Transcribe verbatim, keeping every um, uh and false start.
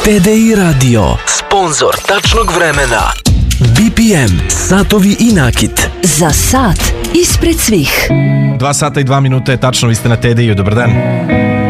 T D I Radio, sponsor tačnog vremena. B P M, satovi i nakit. Za sat ispred svih. Dva sata i dva minuta je tačno, vi ste na T D I-u, dobar dan.